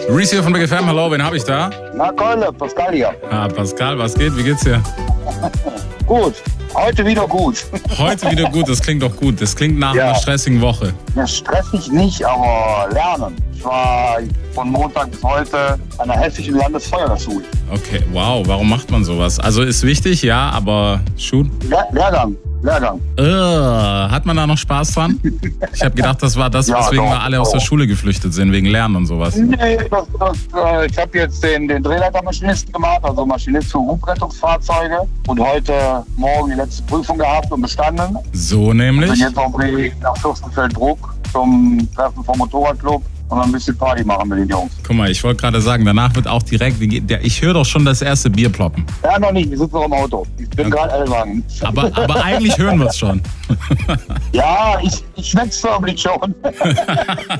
Reese hier von Big FM, hallo, wen habe ich da? Na Keule, Pascal hier. Ah, Pascal, was geht? Wie geht's dir? Gut, heute wieder gut. Heute wieder gut, das klingt doch gut. Das klingt nach einer stressigen Woche. Ja, stressig nicht, aber lernen. Ich war von Montag bis heute an der Hessischen Landesfeuerwehrschule. Okay, wow, warum macht man sowas? Also ist wichtig, ja, aber shoot. Lehrgang. Hat man da noch Spaß dran? Ich habe gedacht, das war das, weswegen wir alle aus der Schule geflüchtet sind, wegen Lernen und sowas. Nee, ich habe jetzt den Drehleitermaschinisten gemacht, also Maschinist für Hubrettungsfahrzeuge. Und heute Morgen die letzte Prüfung gehabt und bestanden. So nämlich? Ich bin jetzt auf dem Weg nach Fürstenfeldbruck zum Treffen vom Motorradclub und ein bisschen Party machen mit den Jungs. Guck mal, ich wollte gerade sagen, danach wird auch direkt, ich höre doch schon das erste Bier ploppen. Ja, noch nicht, wir sitzen noch im Auto. Ich bin gerade L-Wagen. Aber eigentlich hören wir es schon. Ja, ich schmeck's förmlich schon.